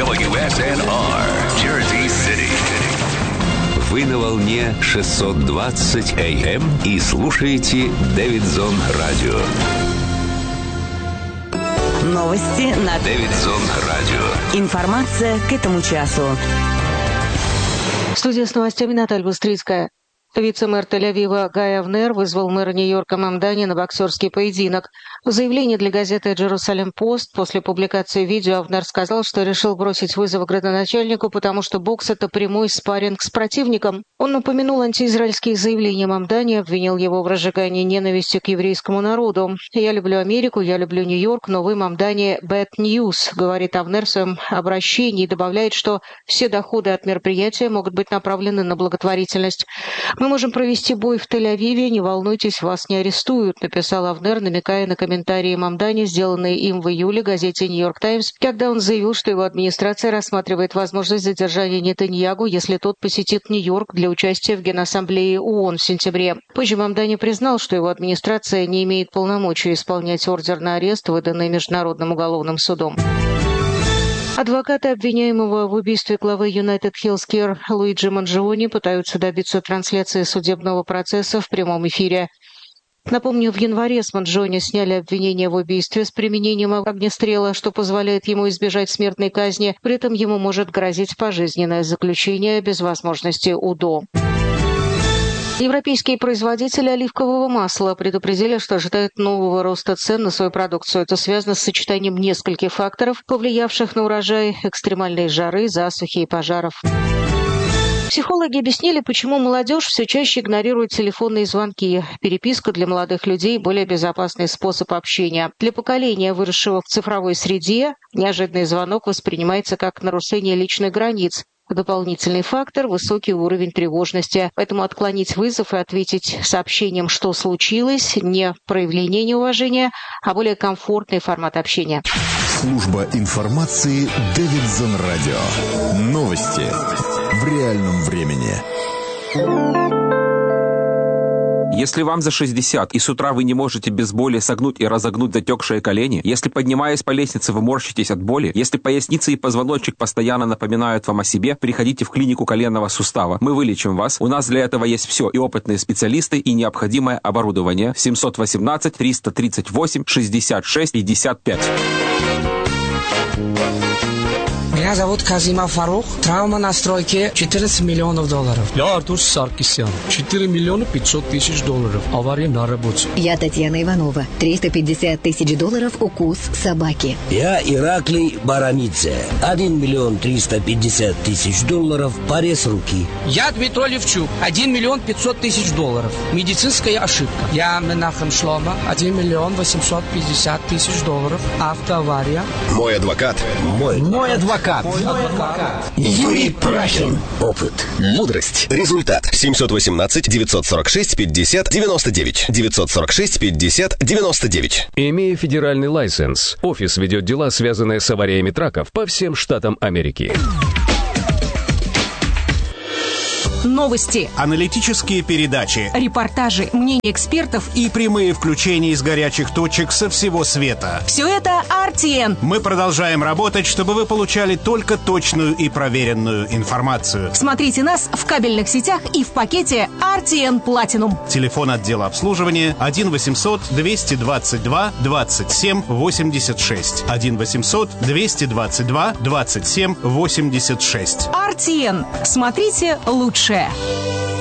WSNR, Jersey City. Вы на волне 620 AM и слушаете Дэвидсон Радио. Новости на Дэвидсон Радио. Информация к этому часу. Студия с новостями Наталья Быстрицкая. Вице-мэр Тель-Авива Гай Авнер вызвал мэра Нью-Йорка Мамдани на боксерский поединок. В заявлении для газеты «Джерусалем Пост» после публикации видео Авнер сказал, что решил бросить вызов градоначальнику, потому что бокс – это прямой спарринг с противником. Он упомянул антиизраильские заявления Мамдани, обвинил его в разжигании ненависти к еврейскому народу. «Я люблю Америку, я люблю Нью-Йорк, но вы, Мамдани, bad news», говорит Авнер в своем обращении и добавляет, что все доходы от мероприятия могут быть направлены на благотворительность. «Мы можем провести бой в Тель-Авиве, не волнуйтесь, вас не арестуют», написал Авнер, намекая на комментарии Мамдани, сделанные им в июле газете «Нью-Йорк Таймс», когда он заявил, что его администрация рассматривает возможность задержания Нетаньягу, если тот посетит Нью-Йорк для участия в Генассамблее ООН в сентябре. Позже Мамдани признал, что его администрация не имеет полномочий исполнять ордер на арест, выданный Международным уголовным судом. Адвокаты обвиняемого в убийстве главы United Healthcare Луиджи Манджиони пытаются добиться трансляции судебного процесса в прямом эфире. Напомню, в январе с Манджиони сняли обвинение в убийстве с применением огнестрела, что позволяет ему избежать смертной казни. При этом ему может грозить пожизненное заключение без возможности УДО. Европейские производители оливкового масла предупредили, что ожидают нового роста цен на свою продукцию. Это связано с сочетанием нескольких факторов, повлиявших на урожай, экстремальной жары, засухи и пожаров. Психологи объяснили, почему молодежь все чаще игнорирует телефонные звонки. Переписка для молодых людей – более безопасный способ общения. Для поколения, выросшего в цифровой среде, неожиданный звонок воспринимается как нарушение личных границ. Дополнительный фактор – высокий уровень тревожности. Поэтому отклонить вызов и ответить сообщением, что случилось, не проявление неуважения, а более комфортный формат общения. Служба информации Дэвидсон Радио. Новости в реальном времени. Если вам за 60 и с утра вы не можете без боли согнуть и разогнуть затекшие колени, если, поднимаясь по лестнице, вы морщитесь от боли, если поясница и позвоночник постоянно напоминают вам о себе, приходите в клинику коленного сустава. Мы вылечим вас. У нас для этого есть все: и опытные специалисты, и необходимое оборудование. 718-338-66-55. Меня зовут Казима Фарух. Травма на стройке $14 миллионов. Я Артур Саркисян. $4 миллиона 500 тысяч. Авария на работе. Я Татьяна Иванова. $350 тысяч. Укус собаки. Я Ираклий Баранидзе. $1 миллион 350 тысяч. Порез руки. Я Дмитрий Левчук. $1 миллион 500 тысяч. Медицинская ошибка. Я Менахем Шлома. $1 миллион 850 тысяч. Автоавария. Мой адвокат. Мой адвокат. Юрий Прахин. Опыт. Мудрость. Результат. 718-946-50-99. 946-50-99. Имея федеральный лайсенс, офис ведет дела, связанные с авариями траков по всем штатам Америки. Новости, аналитические передачи, репортажи, мнения экспертов и прямые включения из горячих точек со всего света. Все это RTN. Мы продолжаем работать, чтобы вы получали только точную и проверенную информацию. Смотрите нас в кабельных сетях и в пакете RTN Platinum. Телефон отдела обслуживания 1-800-222-27-86. 1-800-222-27-86. RTN. Смотрите лучше.